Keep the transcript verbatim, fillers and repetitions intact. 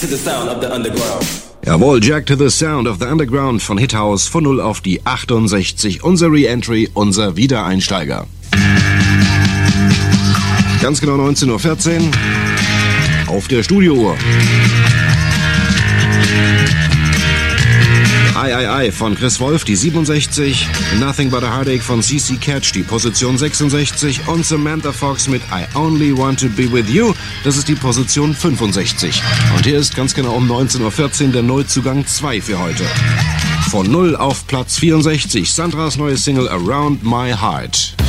to the sound of the underground. Jawohl, Jack to the Sound of the Underground von Hithouse von null auf die achtundsechzig. Unser Re-Entry, unser Wiedereinsteiger. Ganz genau neunzehn Uhr vierzehn auf der Studiouhr. Ei, ei, ei von Chris Wolf, die siebenundsechzig. Nothing But a Heartache von C C Catch, die Position sechsundsechzig. Und Samantha Fox mit I Only Want to Be With You, das ist die Position fünfundsechzig. Und hier ist ganz genau um neunzehn Uhr vierzehn der Neuzugang zwei für heute. Von null auf Platz vierundsechzig, Sandras neue Single Around My Heart.